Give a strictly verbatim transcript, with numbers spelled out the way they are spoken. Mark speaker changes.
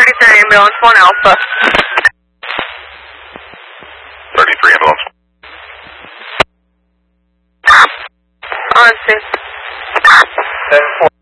Speaker 1: thirty-three ambulance, one Alpha.
Speaker 2: thirty-three ambulance.
Speaker 1: On scene.
Speaker 2: ten four.